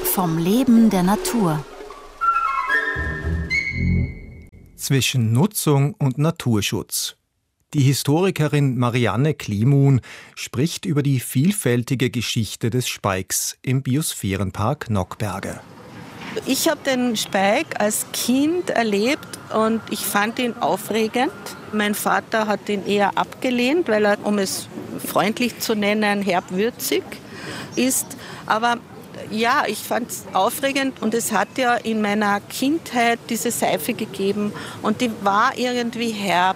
vom Leben der Natur. Zwischen Nutzung und Naturschutz. Die Historikerin Marianne Klimun spricht über die vielfältige Geschichte des Speiks im Biosphärenpark Nockberge. Ich habe den Speik als Kind erlebt und ich fand ihn aufregend. Mein Vater hat ihn eher abgelehnt, weil er, um es freundlich zu nennen, herbwürzig ist. Aber ja, ich fand es aufregend und es hat ja in meiner Kindheit diese Seife gegeben und die war irgendwie herb.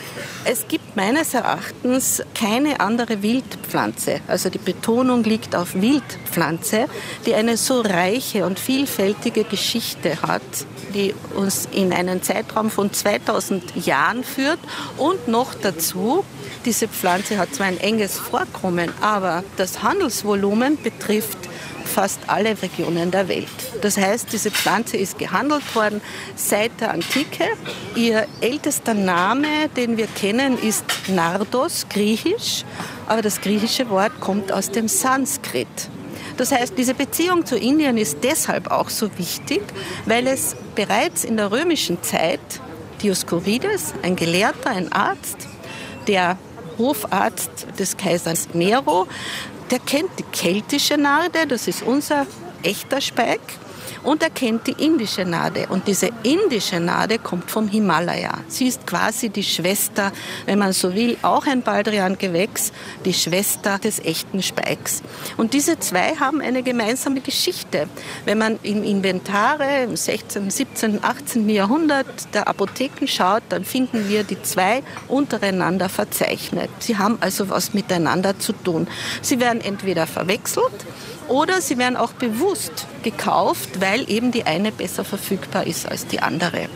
Es gibt meines Erachtens keine andere Wildpflanze, also die Betonung liegt auf Wildpflanze, die eine so reiche und vielfältige Geschichte hat, die uns in einen Zeitraum von 2000 Jahren führt und noch dazu, diese Pflanze hat zwar ein enges Vorkommen, aber das Handelsvolumen betrifft fast alle Regionen der Welt. Das heißt, diese Pflanze ist gehandelt worden seit der Antike. Ihr ältester Name, den wir kennen, ist Nardos, griechisch. Aber das griechische Wort kommt aus dem Sanskrit. Das heißt, diese Beziehung zu Indien ist deshalb auch so wichtig, weil es bereits in der römischen Zeit Dioskurides, ein Gelehrter, ein Arzt, der Hofarzt des Kaisers Nero, der kennt die keltische Narde, das ist unser echter Speik, und er kennt die indische Narde. Und diese indische Narde kommt vom Himalaya. Sie ist quasi die Schwester, wenn man so will, auch ein Baldrian-Gewächs, die Schwester des echten Speiks. Und diese zwei haben eine gemeinsame Geschichte. Wenn man in Inventare im 16., 17., 18. Jahrhundert der Apotheken schaut, dann finden wir die zwei untereinander verzeichnet. Sie haben also was miteinander zu tun. Sie werden entweder verwechselt, oder sie werden auch bewusst gekauft, weil eben die eine besser verfügbar ist als die andere.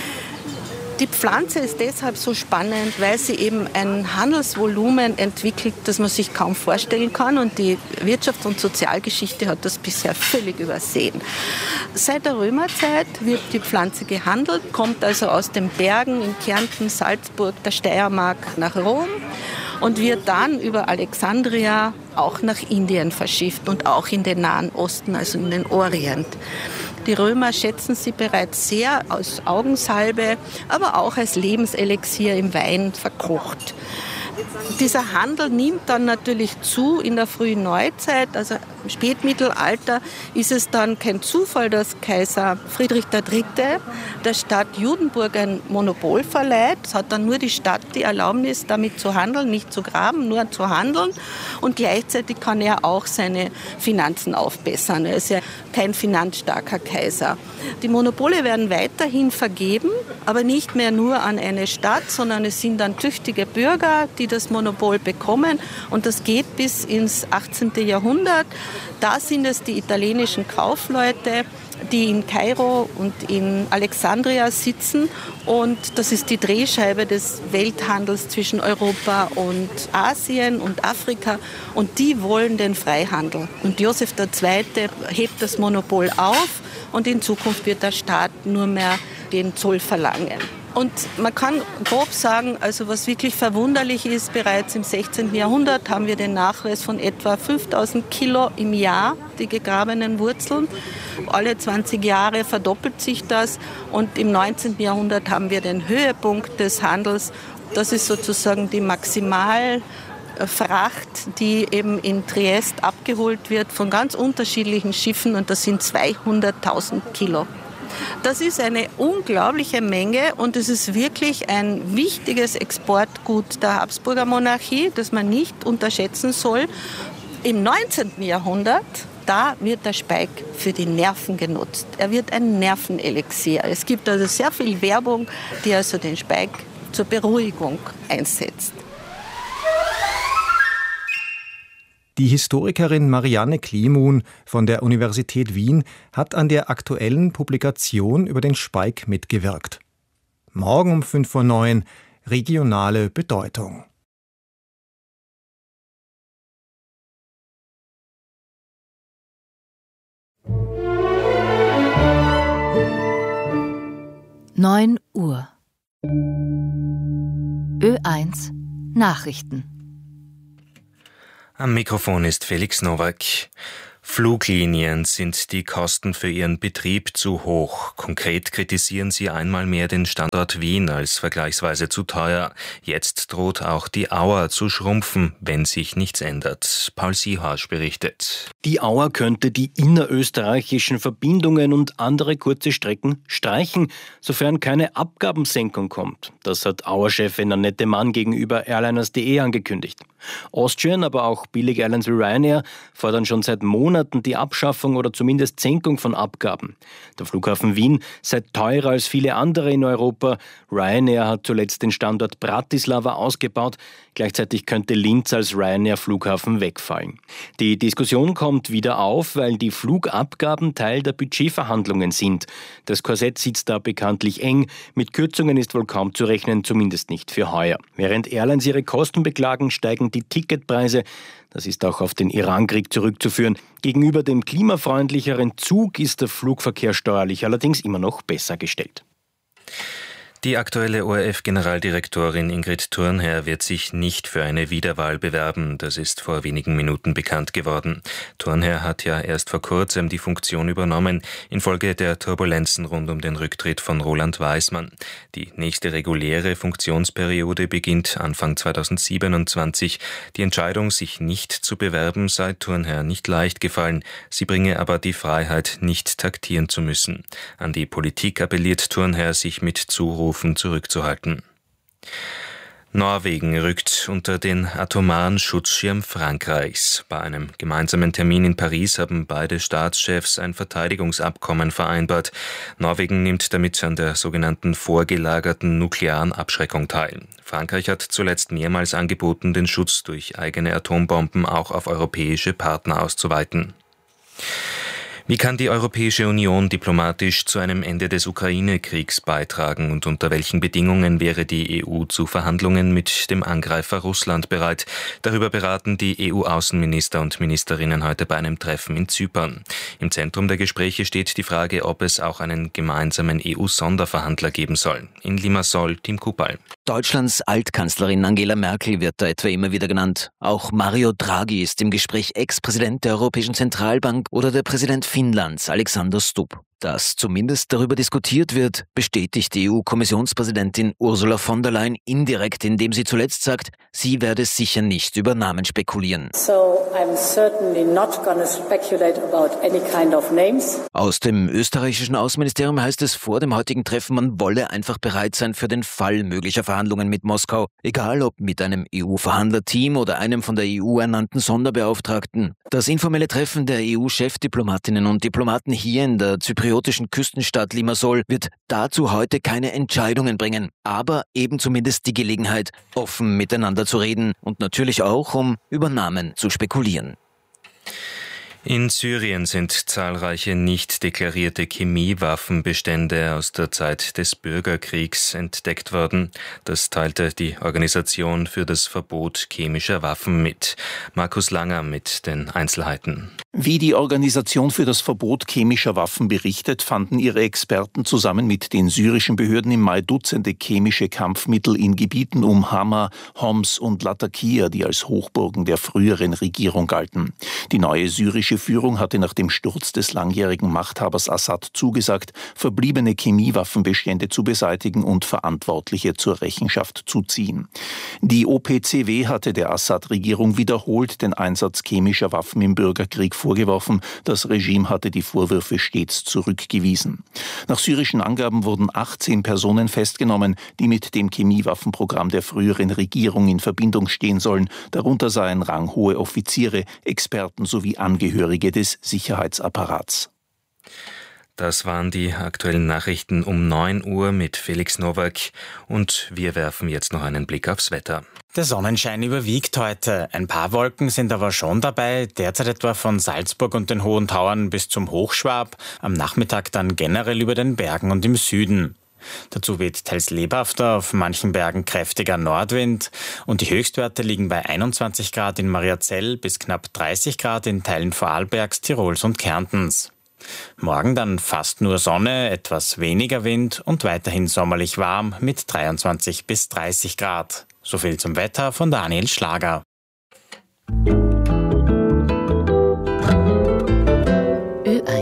Die Pflanze ist deshalb so spannend, weil sie eben ein Handelsvolumen entwickelt, das man sich kaum vorstellen kann. Und die Wirtschafts- und Sozialgeschichte hat das bisher völlig übersehen. Seit der Römerzeit wird die Pflanze gehandelt, kommt also aus den Bergen in Kärnten, Salzburg, der Steiermark nach Rom und wird dann über Alexandria auch nach Indien verschifft und auch in den Nahen Osten, also in den Orient. Die Römer schätzen sie bereits sehr als Augensalbe, aber auch als Lebenselixier im Wein verkocht. Dieser Handel nimmt dann natürlich zu in der frühen Neuzeit, also im Spätmittelalter ist es dann kein Zufall, dass Kaiser Friedrich III. Der Stadt Judenburg ein Monopol verleiht. Es hat dann nur die Stadt die Erlaubnis, damit zu handeln, nicht zu graben, nur zu handeln. Und gleichzeitig kann er auch seine Finanzen aufbessern. Er ist ja kein finanzstarker Kaiser. Die Monopole werden weiterhin vergeben, aber nicht mehr nur an eine Stadt, sondern es sind dann tüchtige Bürger, die das Monopol bekommen. Und das geht bis ins 18. Jahrhundert. Da sind es die italienischen Kaufleute, die in Kairo und in Alexandria sitzen. Und das ist die Drehscheibe des Welthandels zwischen Europa und Asien und Afrika. Und die wollen den Freihandel. Und Josef II. Hebt das Monopol auf und in Zukunft wird der Staat nur mehr den Zoll verlangen. Und man kann grob sagen, also was wirklich verwunderlich ist, bereits im 16. Jahrhundert haben wir den Nachweis von etwa 5000 Kilo im Jahr, die gegrabenen Wurzeln. Alle 20 Jahre verdoppelt sich das und im 19. Jahrhundert haben wir den Höhepunkt des Handels. Das ist sozusagen die Maximalfracht, die eben in Triest abgeholt wird von ganz unterschiedlichen Schiffen und das sind 200.000 Kilo. Das ist eine unglaubliche Menge und es ist wirklich ein wichtiges Exportgut der Habsburger Monarchie, das man nicht unterschätzen soll. Im 19. Jahrhundert, da wird der Speik für die Nerven genutzt. Er wird ein Nervenelixier. Es gibt also sehr viel Werbung, die also den Speik zur Beruhigung einsetzt. Die Historikerin Marianne Klimun von der Universität Wien hat an der aktuellen Publikation über den Speik mitgewirkt. Morgen um 5:09 Uhr regionale Bedeutung. Neun Uhr. Ö1 Nachrichten. Am Mikrofon ist Felix Nowak. Fluglinien sind die Kosten für ihren Betrieb zu hoch. Konkret kritisieren sie einmal mehr den Standort Wien als vergleichsweise zu teuer. Jetzt droht auch die Auer zu schrumpfen, wenn sich nichts ändert. Paul Siehasch berichtet. Die Auer könnte die innerösterreichischen Verbindungen und andere kurze Strecken streichen, sofern keine Abgabensenkung kommt. Das hat Auer-Chefin Annette Mann gegenüber Airliners.de angekündigt. Austrian, aber auch Billig-Airlines wie Ryanair fordern schon seit Monaten die Abschaffung oder zumindest Senkung von Abgaben. Der Flughafen Wien sei teurer als viele andere in Europa. Ryanair hat zuletzt den Standort Bratislava ausgebaut. Gleichzeitig könnte Linz als Ryanair-Flughafen wegfallen. Die Diskussion kommt wieder auf, weil die Flugabgaben Teil der Budgetverhandlungen sind. Das Korsett sitzt da bekanntlich eng. Mit Kürzungen ist wohl kaum zu rechnen, zumindest nicht für heuer. Während Airlines ihre Kosten beklagen, steigen die Ticketpreise. Das ist auch auf den Iran-Krieg zurückzuführen. Gegenüber dem klimafreundlicheren Zug ist der Flugverkehr steuerlich allerdings immer noch besser gestellt. Die aktuelle ORF-Generaldirektorin Ingrid Thurnherr wird sich nicht für eine Wiederwahl bewerben. Das ist vor wenigen Minuten bekannt geworden. Thurnherr hat ja erst vor kurzem die Funktion übernommen, infolge der Turbulenzen rund um den Rücktritt von Roland Weismann. Die nächste reguläre Funktionsperiode beginnt Anfang 2027. Die Entscheidung, sich nicht zu bewerben, sei Thurnherr nicht leicht gefallen. Sie bringe aber die Freiheit, nicht taktieren zu müssen. An die Politik appelliert Thurnherr, sich mit Zurufen zurückzuhalten. Norwegen rückt unter den atomaren Schutzschirm Frankreichs. Bei einem gemeinsamen Termin in Paris haben beide Staatschefs ein Verteidigungsabkommen vereinbart. Norwegen nimmt damit an der sogenannten vorgelagerten nuklearen Abschreckung teil. Frankreich hat zuletzt mehrmals angeboten, den Schutz durch eigene Atombomben auch auf europäische Partner auszuweiten. Wie kann die Europäische Union diplomatisch zu einem Ende des Ukraine-Kriegs beitragen und unter welchen Bedingungen wäre die EU zu Verhandlungen mit dem Angreifer Russland bereit? Darüber beraten die EU-Außenminister und Ministerinnen heute bei einem Treffen in Zypern. Im Zentrum der Gespräche steht die Frage, ob es auch einen gemeinsamen EU-Sonderverhandler geben soll. In Limassol, Tim Kupal. Deutschlands Altkanzlerin Angela Merkel wird da etwa immer wieder genannt. Auch Mario Draghi ist im Gespräch, Ex-Präsident der Europäischen Zentralbank oder der Präsident Finnlands, Alexander Stubb. Dass zumindest darüber diskutiert wird, bestätigt die EU-Kommissionspräsidentin Ursula von der Leyen indirekt, indem sie zuletzt sagt, sie werde sicher nicht über Namen spekulieren. So I'm certainly not going to speculate about any kind of names. Aus dem österreichischen Außenministerium heißt es vor dem heutigen Treffen, man wolle einfach bereit sein für den Fall möglicher Verhandlungen mit Moskau, egal ob mit einem EU-Verhandlerteam oder einem von der EU ernannten Sonderbeauftragten. Das informelle Treffen der EU-Chefdiplomatinnen und Diplomaten hier in der zypriotischen Küstenstadt Limassol wird dazu heute keine Entscheidungen bringen, aber eben zumindest die Gelegenheit, offen miteinander zu reden und natürlich auch, um über Namen zu spekulieren. In Syrien sind zahlreiche nicht deklarierte Chemiewaffenbestände aus der Zeit des Bürgerkriegs entdeckt worden. Das teilte die Organisation für das Verbot chemischer Waffen mit. Markus Langer mit den Einzelheiten. Wie die Organisation für das Verbot chemischer Waffen berichtet, fanden ihre Experten zusammen mit den syrischen Behörden im Mai Dutzende chemische Kampfmittel in Gebieten um Hama, Homs und Latakia, die als Hochburgen der früheren Regierung galten. Die neue syrische Führung hatte nach dem Sturz des langjährigen Machthabers Assad zugesagt, verbliebene Chemiewaffenbestände zu beseitigen und Verantwortliche zur Rechenschaft zu ziehen. Die OPCW hatte der Assad-Regierung wiederholt den Einsatz chemischer Waffen im Bürgerkrieg vorgeworfen. Das Regime hatte die Vorwürfe stets zurückgewiesen. Nach syrischen Angaben wurden 18 Personen festgenommen, die mit dem Chemiewaffenprogramm der früheren Regierung in Verbindung stehen sollen. Darunter seien ranghohe Offiziere, Experten sowie Angehörige des Sicherheitsapparats. Das waren die aktuellen Nachrichten um 9 Uhr mit Felix Nowak und wir werfen jetzt noch einen Blick aufs Wetter. Der Sonnenschein überwiegt heute. Ein paar Wolken sind aber schon dabei, derzeit etwa von Salzburg und den Hohen Tauern bis zum Hochschwab, am Nachmittag dann generell über den Bergen und im Süden. Dazu weht teils lebhafter, auf manchen Bergen kräftiger Nordwind und die Höchstwerte liegen bei 21 Grad in Mariazell bis knapp 30 Grad in Teilen Vorarlbergs, Tirols und Kärntens. Morgen dann fast nur Sonne, etwas weniger Wind und weiterhin sommerlich warm mit 23 bis 30 Grad. So viel zum Wetter von Daniel Schlager.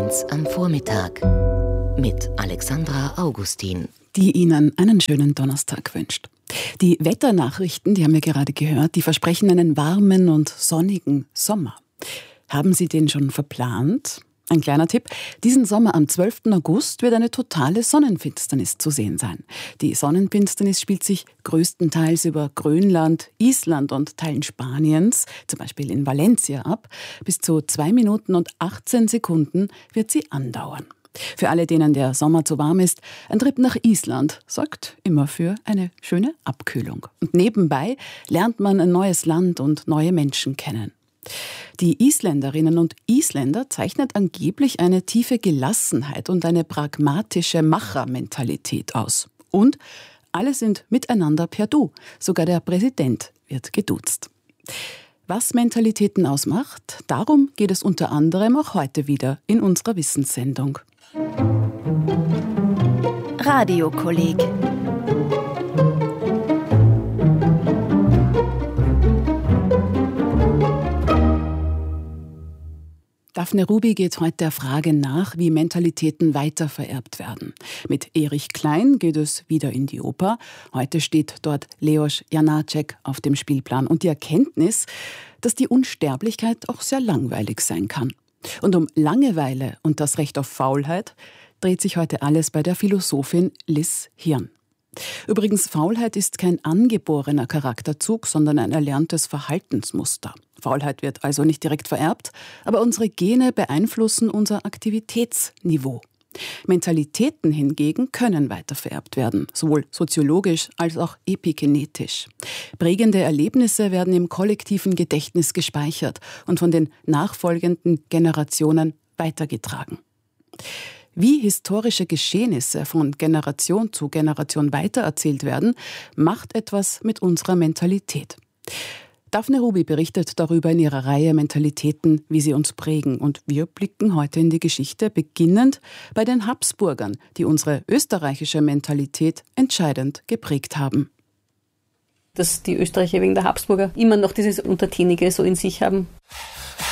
1 am Vormittag mit Alexandra Augustin, die Ihnen einen schönen Donnerstag wünscht. Die Wetternachrichten, die haben wir gerade gehört, die versprechen einen warmen und sonnigen Sommer. Haben Sie den schon verplant? Ein kleiner Tipp: Diesen Sommer am 12. August wird eine totale Sonnenfinsternis zu sehen sein. Die Sonnenfinsternis spielt sich größtenteils über Grönland, Island und Teilen Spaniens, zum Beispiel in Valencia, ab. Bis zu 2 Minuten und 18 Sekunden wird sie andauern. Für alle, denen der Sommer zu warm ist, ein Trip nach Island sorgt immer für eine schöne Abkühlung. Und nebenbei lernt man ein neues Land und neue Menschen kennen. Die Isländerinnen und Isländer zeichnet angeblich eine tiefe Gelassenheit und eine pragmatische Machermentalität aus. Und alle sind miteinander per Du. Sogar der Präsident wird geduzt. Was Mentalitäten ausmacht, darum geht es unter anderem auch heute wieder in unserer Wissenssendung. Radiokolleg. Daphne Ruby geht heute der Frage nach, wie Mentalitäten weitervererbt werden. Mit Erich Klein geht es wieder in die Oper. Heute steht dort Leos Janáček auf dem Spielplan. Und die Erkenntnis, dass die Unsterblichkeit auch sehr langweilig sein kann. Und um Langeweile und das Recht auf Faulheit dreht sich heute alles bei der Philosophin Liz Hirn. Übrigens, Faulheit ist kein angeborener Charakterzug, sondern ein erlerntes Verhaltensmuster. Faulheit wird also nicht direkt vererbt, aber unsere Gene beeinflussen unser Aktivitätsniveau. Mentalitäten hingegen können weitervererbt werden, sowohl soziologisch als auch epigenetisch. Prägende Erlebnisse werden im kollektiven Gedächtnis gespeichert und von den nachfolgenden Generationen weitergetragen. Wie historische Geschehnisse von Generation zu Generation weitererzählt werden, macht etwas mit unserer Mentalität. Daphne Ruby berichtet darüber in ihrer Reihe Mentalitäten, wie sie uns prägen. Und wir blicken heute in die Geschichte, beginnend bei den Habsburgern, die unsere österreichische Mentalität entscheidend geprägt haben. Dass die Österreicher wegen der Habsburger immer noch dieses Untertänige so in sich haben.